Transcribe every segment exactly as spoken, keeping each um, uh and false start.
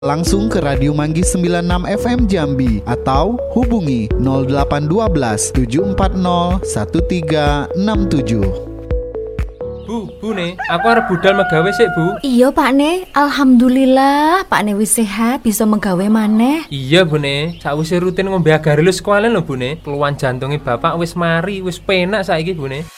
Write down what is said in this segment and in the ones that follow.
langsung ke Radio Manggis sembilan puluh enam F M Jambi atau hubungi nol delapan satu dua tujuh empat nol satu tiga enam tujuh. Bu, Bu ne, aku arep budal megawe sik, Bu. Iya, Pak Ne. Alhamdulillah, Pak Ne wis sehat, bisa megawe maneh. Iya, Bu ne. Sakwise rutin ngombe Agarelus Squalene lho, Bu ne. Keluhan jantunge Bapak wis mari, wis penak saiki, Bu ne.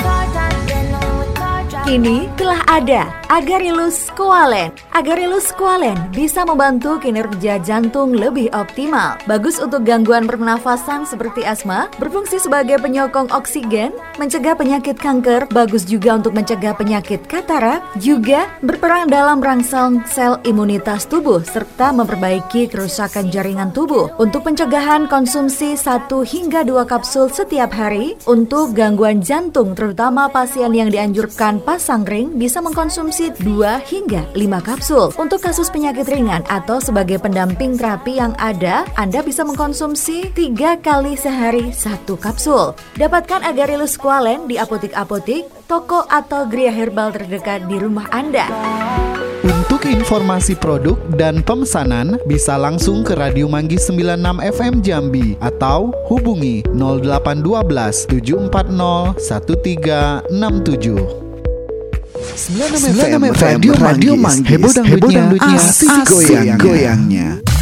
Kini telah ada Agarelus Squalene. Agarelus Squalene bisa membantu kinerja jantung lebih optimal. Bagus untuk gangguan pernafasan seperti asma, berfungsi sebagai penyokong oksigen, mencegah penyakit kanker, bagus juga untuk mencegah penyakit katarak, juga berperan dalam merangsang sel imunitas tubuh serta memperbaiki kerusakan jaringan tubuh. Untuk pencegahan konsumsi satu hingga dua kapsul setiap hari. Untuk gangguan jantung terutama pasien yang dianjurkan pasang ring bisa mengkonsumsi dua hingga lima kapsul. Untuk kasus penyakit ringan atau sebagai pendamping terapi yang ada, Anda bisa mengkonsumsi tiga kali sehari satu kapsul. Dapatkan Agarelus Squalene di apotik-apotik, toko atau geria herbal terdekat di rumah Anda. Untuk informasi produk dan pemesanan bisa langsung ke Radio Manggis sembilan puluh enam F M Jambi atau hubungi nol delapan satu dua tujuh empat nol satu tiga enam tujuh. sembilan puluh enam F M Radio Manggis, heboh dangdutnya, asik goyang-goyangnya.